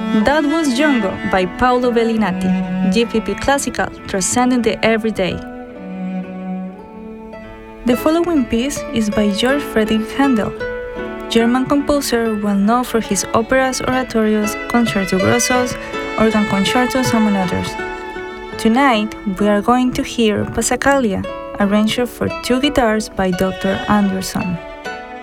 That was Django by Paolo Bellinati, GPP Classical, transcending the everyday. The following piece is by Georg Friedrich Händel, German composer well known for his operas, oratorios, concerto grossos, organ concertos, among others. Tonight, we are going to hear Passacaglia, arranged for 2 guitars by Dr. Anderson.